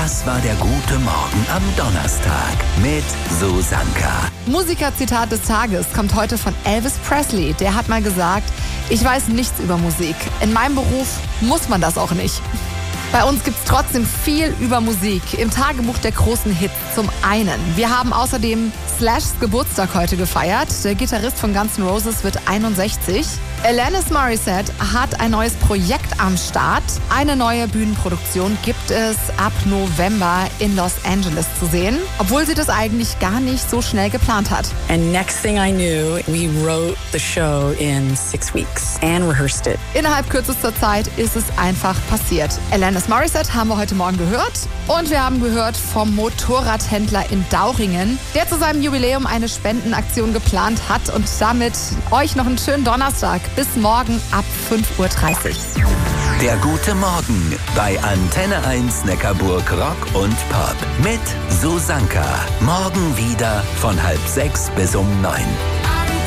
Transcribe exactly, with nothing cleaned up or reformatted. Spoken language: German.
Das war der gute Morgen am Donnerstag mit Susanka. Musikerzitat des Tages kommt heute von Elvis Presley. Der hat mal gesagt, ich weiß nichts über Musik. In meinem Beruf muss man das auch nicht. Bei uns gibt's trotzdem viel über Musik im Tagebuch der großen Hits. Zum einen, wir haben außerdem Slashs Geburtstag heute gefeiert. Der Gitarrist von Guns N' Roses wird einundsechzig. Alanis Morissette hat ein neues Projekt am Start. Eine neue Bühnenproduktion gibt es ab November in Los Angeles zu sehen, obwohl sie das eigentlich gar nicht so schnell geplant hat. And next thing I knew, we wrote the show in six weeks and rehearsed it. Innerhalb kürzester Zeit ist es einfach passiert. Alanis Morissette haben wir heute Morgen gehört und wir haben gehört vom Motorradhändler in Dauringen, der zu seinem Jubiläum eine Spendenaktion geplant hat und damit euch noch einen schönen Donnerstag. Bis morgen ab fünf Uhr dreißig. Der gute Morgen bei Antenne eins Neckarburg Rock und Pop mit Susanka. Morgen wieder von halb sechs bis um neun.